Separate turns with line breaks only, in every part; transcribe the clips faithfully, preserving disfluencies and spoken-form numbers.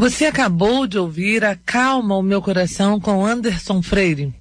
Você acabou de ouvir Acalma o Meu Coração com Anderson Freire.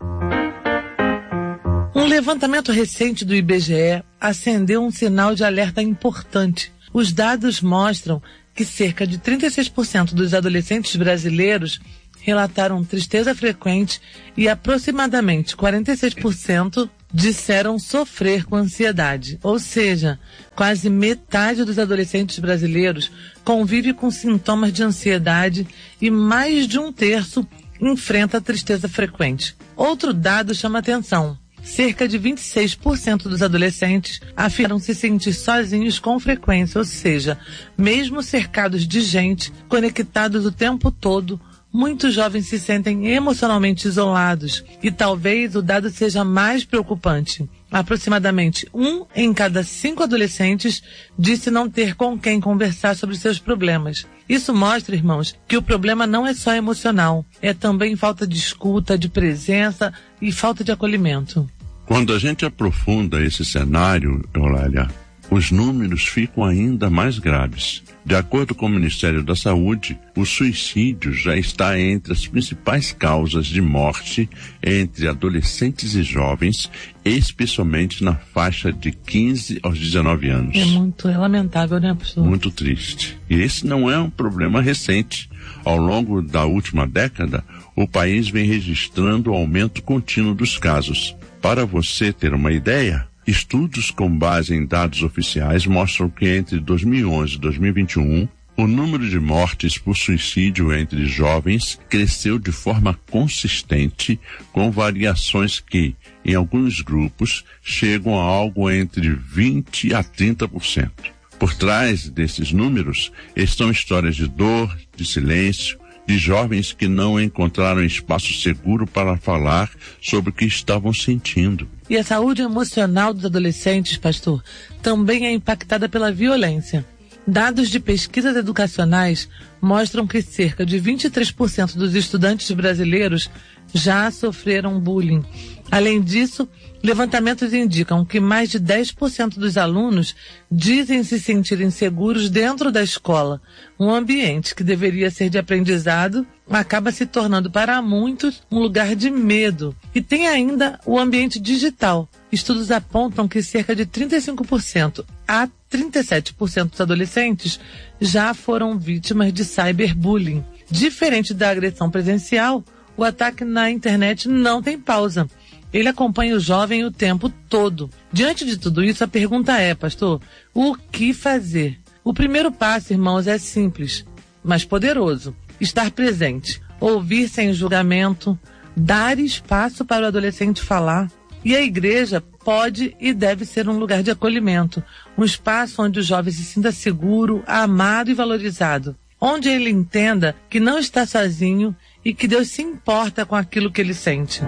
Um levantamento recente do I B G E acendeu um sinal de alerta importante. Os dados mostram que cerca de trinta e seis por cento dos adolescentes brasileiros relataram tristeza frequente e aproximadamente quarenta e seis por cento disseram sofrer com ansiedade. Ou seja, quase metade dos adolescentes brasileiros convive com sintomas de ansiedade e mais de um terço enfrenta tristeza frequente. Outro dado chama atenção. Cerca de vinte e seis por cento dos adolescentes afirmam se sentir sozinhos com frequência, ou seja, mesmo cercados de gente, conectados o tempo todo, muitos jovens se sentem emocionalmente isolados e talvez o dado seja mais preocupante. Aproximadamente um em cada cinco adolescentes disse não ter com quem conversar sobre seus problemas. Isso mostra, irmãos, que o problema não é só emocional, é também falta de escuta, de presença e falta de acolhimento.
Quando a gente aprofunda esse cenário, Eulália, os números ficam ainda mais graves. De acordo com o Ministério da Saúde, o suicídio já está entre as principais causas de morte entre adolescentes e jovens, especialmente na faixa de quinze aos dezenove anos.
É muito é lamentável, né, professor?
Muito triste. E esse não é um problema recente. Ao longo da última década, o país vem registrando aumento contínuo dos casos. Para você ter uma ideia, estudos com base em dados oficiais mostram que entre dois mil e onze e dois mil e vinte e um, o número de mortes por suicídio entre jovens cresceu de forma consistente, com variações que, em alguns grupos, chegam a algo entre vinte a trinta por cento. Por trás desses números estão histórias de dor, de silêncio, de jovens que não encontraram espaço seguro para falar sobre o que estavam sentindo.
E a saúde emocional dos adolescentes, pastor, também é impactada pela violência. Dados de pesquisas educacionais mostram que cerca de vinte e três por cento dos estudantes brasileiros já sofreram bullying. Além disso, levantamentos indicam que mais de dez por cento dos alunos dizem se sentir inseguros dentro da escola. Um ambiente que deveria ser de aprendizado acaba se tornando para muitos um lugar de medo. E tem ainda o ambiente digital. Estudos apontam que cerca de trinta e cinco por cento a trinta e sete por cento dos adolescentes já foram vítimas de cyberbullying. Diferente da agressão presencial, o ataque na internet não tem pausa. Ele acompanha o jovem o tempo todo. Diante de tudo isso, a pergunta é, pastor, o que fazer? O primeiro passo, irmãos, é simples, mas poderoso. Estar presente, ouvir sem julgamento, dar espaço para o adolescente falar. E a igreja pode e deve ser um lugar de acolhimento, um espaço onde o jovem se sinta seguro, amado e valorizado, onde ele entenda que não está sozinho e que Deus se importa com aquilo que ele sente.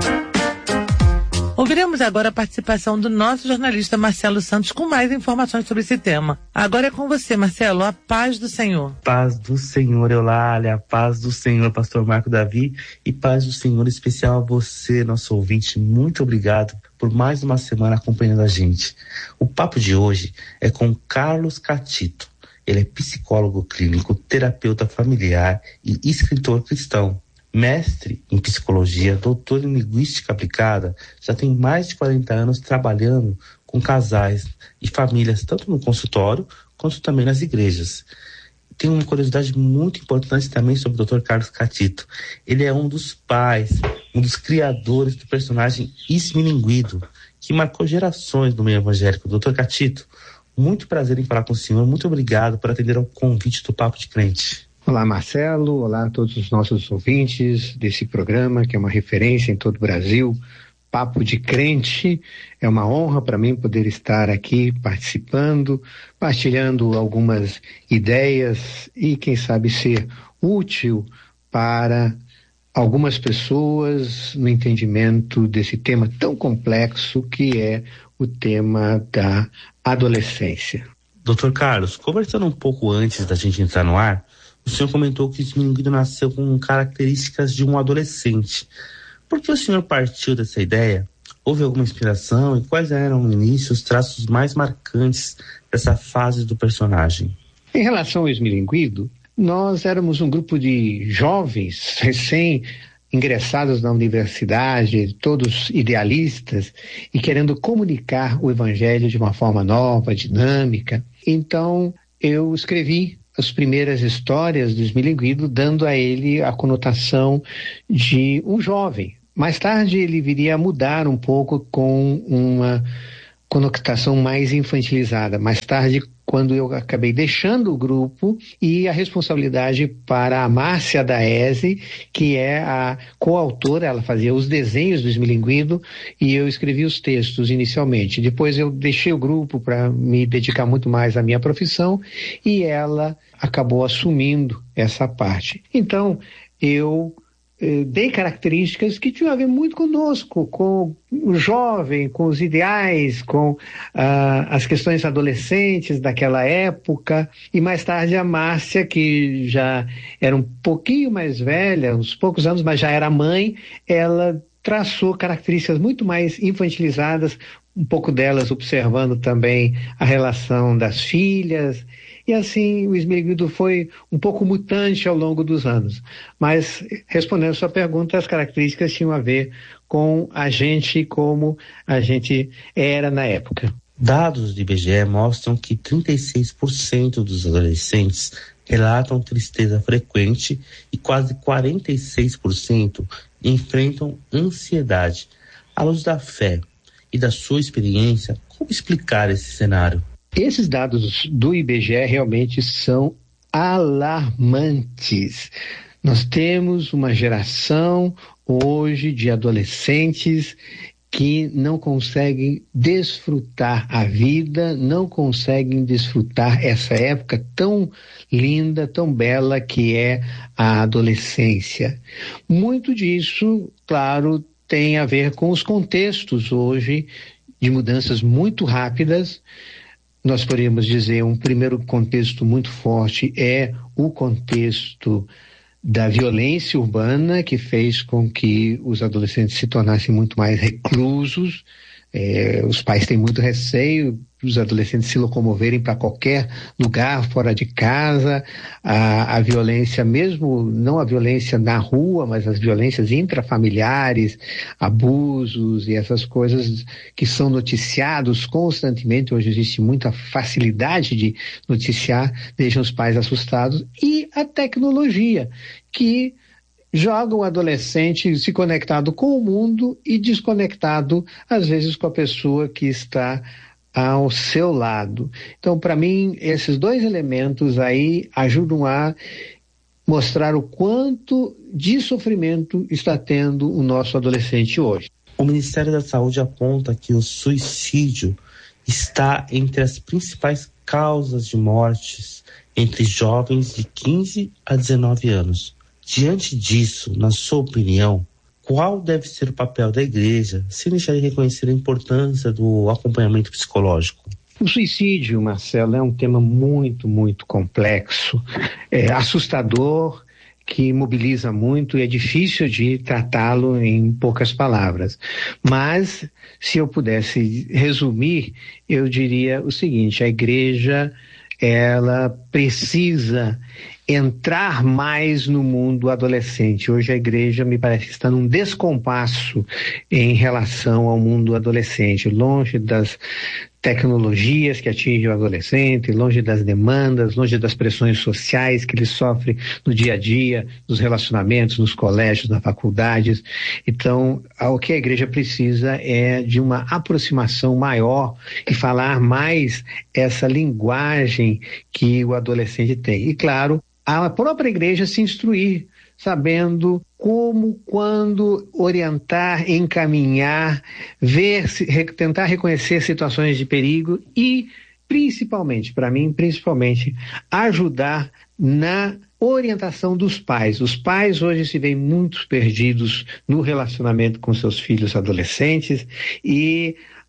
Ouviremos agora a participação do nosso jornalista Marcelo Santos com mais informações sobre esse tema. Agora é com você, Marcelo, a paz do Senhor.
Paz do Senhor, Eulália, a paz do Senhor, pastor Marco Davi, e paz do Senhor especial a você, nosso ouvinte. Muito obrigado por mais uma semana acompanhando a gente. O papo de hoje é com Carlos Catito. Ele é psicólogo clínico, terapeuta familiar e escritor cristão. Mestre em psicologia, doutor em linguística aplicada, já tem mais de quarenta anos trabalhando com casais e famílias, tanto no consultório quanto também nas igrejas. Tem uma curiosidade muito importante também sobre o doutor Carlos Catito. Ele é um dos pais, um dos criadores do personagem Ismilinguido, que marcou gerações no meio evangélico. doutor Catito, muito prazer em falar com o senhor, muito obrigado por atender ao convite do Papo de Crente.
Olá, Marcelo, olá a todos os nossos ouvintes desse programa, que é uma referência em todo o Brasil, Papo de Crente. É uma honra para mim poder estar aqui participando, partilhando algumas ideias e, quem sabe, ser útil para algumas pessoas no entendimento desse tema tão complexo que é o tema da adolescência.
doutor Carlos, conversando um pouco antes da gente entrar no ar, o senhor comentou que o Ismilinguido nasceu com características de um adolescente. Por que o senhor partiu dessa ideia? Houve alguma inspiração? E quais eram, no início, os traços mais marcantes dessa fase do personagem?
Em relação ao Ismilinguido, nós éramos um grupo de jovens recém ingressados na universidade, todos idealistas e querendo comunicar o evangelho de uma forma nova, dinâmica. Então, eu escrevi as primeiras histórias do Esmilinguido, dando a ele a conotação de um jovem. Mais tarde, ele viria a mudar um pouco com uma conotação mais infantilizada. Mais tarde, quando eu acabei deixando o grupo e a responsabilidade para a Márcia Daese, que é a coautora, ela fazia os desenhos do Esmilinguido e eu escrevi os textos inicialmente. Depois eu deixei o grupo para me dedicar muito mais à minha profissão e ela acabou assumindo essa parte. Então, eu dei características que tinham a ver muito conosco, com o jovem, com os ideais, com ah, as questões adolescentes daquela época, e mais tarde a Márcia, que já era um pouquinho mais velha, uns poucos anos, mas já era mãe, ela traçou características muito mais infantilizadas, um pouco delas observando também a relação das filhas. E assim, o Esmilinguido foi um pouco mutante ao longo dos anos. Mas, respondendo a sua pergunta, as características tinham a ver com a gente como a gente era na época.
Dados do I B G E mostram que trinta e seis por cento dos adolescentes relatam tristeza frequente e quase quarenta e seis por cento enfrentam ansiedade. À luz da fé e da sua experiência, como explicar esse cenário?
Esses dados do I B G E realmente são alarmantes. Nós temos uma geração hoje de adolescentes que não conseguem desfrutar a vida, não conseguem desfrutar essa época tão linda, tão bela que é a adolescência. Muito disso, claro, tem a ver com os contextos hoje de mudanças muito rápidas. Nós poderíamos dizer, um primeiro contexto muito forte é o contexto da violência urbana, que fez com que os adolescentes se tornassem muito mais reclusos. É, os pais têm muito receio dos adolescentes se locomoverem para qualquer lugar fora de casa. A, a violência, mesmo não a violência na rua, mas as violências intrafamiliares, abusos e essas coisas que são noticiados constantemente. Hoje existe muita facilidade de noticiar, deixam os pais assustados. E a tecnologia, que joga o adolescente se conectado com o mundo e desconectado, às vezes, com a pessoa que está ao seu lado. Então, para mim, esses dois elementos aí ajudam a mostrar o quanto de sofrimento está tendo o nosso adolescente hoje.
O Ministério da Saúde aponta que o suicídio está entre as principais causas de mortes entre jovens de quinze a dezenove anos. Diante disso, na sua opinião, qual deve ser o papel da igreja, sem deixar de reconhecer a importância do acompanhamento psicológico?
O suicídio, Marcelo, é um tema muito, muito complexo, é assustador, que mobiliza muito e é difícil de tratá-lo em poucas palavras. Mas, se eu pudesse resumir, eu diria o seguinte: a igreja, ela precisa entrar mais no mundo adolescente. Hoje a igreja me parece que está num descompasso em relação ao mundo adolescente, longe das tecnologias que atingem o adolescente, longe das demandas, longe das pressões sociais que ele sofre no dia a dia, nos relacionamentos, nos colégios, nas faculdades. Então, o que a igreja precisa é de uma aproximação maior e falar mais essa linguagem que o adolescente tem. E, claro, a própria igreja se instruir, sabendo como, quando orientar, encaminhar, ver, tentar reconhecer situações de perigo e, principalmente, para mim, principalmente, ajudar na orientação dos pais. Os pais hoje se veem muito perdidos no relacionamento com seus filhos adolescentes e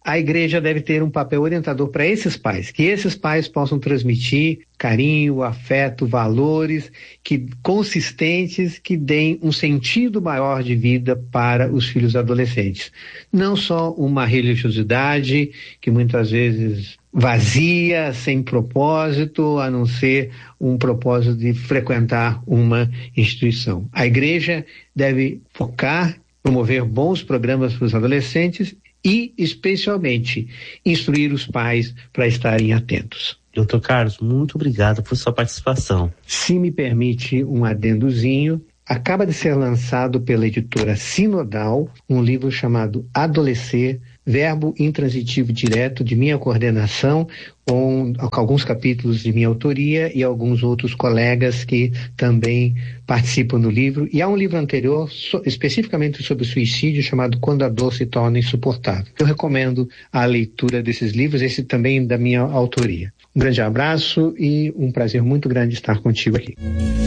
a igreja deve ter um papel orientador para esses pais, que esses pais possam transmitir carinho, afeto, valores que, consistentes, que deem um sentido maior de vida para os filhos adolescentes. Não só uma religiosidade que muitas vezes vazia, sem propósito, a não ser um propósito de frequentar uma instituição. A igreja deve focar, promover bons programas para os adolescentes e, especialmente, instruir os pais para estarem atentos.
doutor Carlos, muito obrigado por sua participação.
Se me permite um adendozinho, acaba de ser lançado pela editora Sinodal um livro chamado Adolescer, Verbo Intransitivo Direto, de minha coordenação, com alguns capítulos de minha autoria e alguns outros colegas que também participam do livro. E há um livro anterior, so, especificamente sobre suicídio, chamado Quando a Dor se Torna Insuportável. Eu recomendo a leitura desses livros, esse também da minha autoria. Um grande abraço e um prazer muito grande estar contigo aqui.